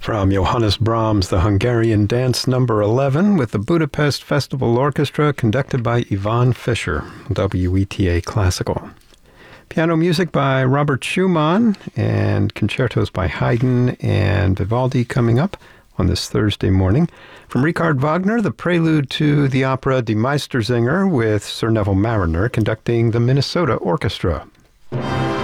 From Johannes Brahms, the Hungarian Dance Number 11 with the Budapest Festival Orchestra conducted by Ivan Fischer, WETA Classical. Piano music by Robert Schumann and concertos by Haydn and Vivaldi coming up on this Thursday morning. From Richard Wagner, the prelude to the opera Die Meistersinger with Sir Neville Marriner conducting the Minnesota Orchestra.